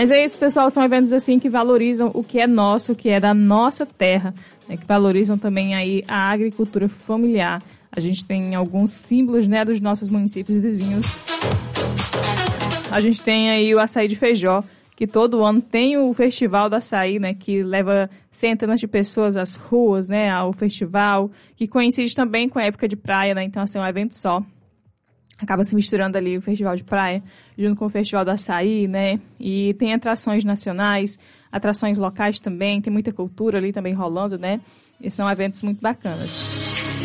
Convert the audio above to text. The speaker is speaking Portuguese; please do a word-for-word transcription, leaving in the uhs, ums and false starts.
Mas é isso, pessoal, são eventos assim que valorizam o que é nosso, o que é da nossa terra, né, que valorizam também aí a agricultura familiar. A gente tem alguns símbolos, né, dos nossos municípios vizinhos. A gente tem aí o açaí de Feijó, que todo ano tem o Festival do Açaí, né, que leva centenas de pessoas às ruas, né, ao festival, que coincide também com a época de praia, né, então assim, é um evento só. Acaba se misturando ali o Festival de Praia, junto com o Festival do Açaí, né, e tem atrações nacionais, atrações locais também, tem muita cultura ali também rolando, né, e são eventos muito bacanas.